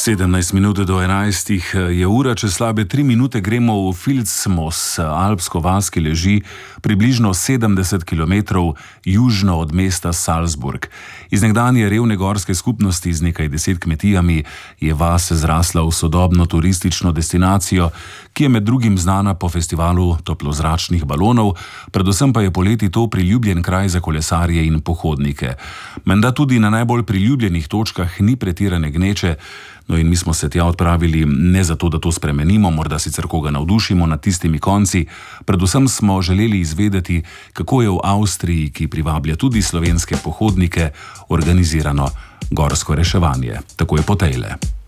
17 minut do 11 je ura, čez slabe 3 minute gremo v Filzmoos, alpsko vas, ki leži približno 70 km južno od mesta Salzburg. Iz nekdanje revne gorske skupnosti z nekaj 10 kmetijami je vas zrasla v sodobno turistično destinacijo, ki je med drugim znana po festivalu toplozračnih balonov, predvsem pa je poleti to priljubljen kraj za kolesarje in pohodnike. Menda tudi na najbolj priljubljenih točkah ni pretirane gneče. No in mi smo se tja odpravili ne zato, da to spremenimo, morda sicer koga navdušimo nad tistimi konci, predvsem smo želeli izvedeti, kako je v Avstriji, ki privablja tudi slovenske pohodnike, organizirano gorsko reševanje. Tako je po tejle.